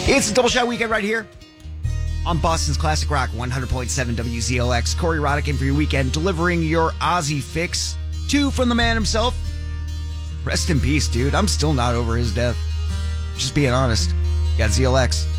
It's a double shot weekend right here on Boston's Classic Rock 100.7 WZLX. Corey Roddick in for your weekend, delivering your Ozzy fix. 2 from the man himself. Rest in peace, dude. I'm still not over his death. Just being honest. Got ZLX.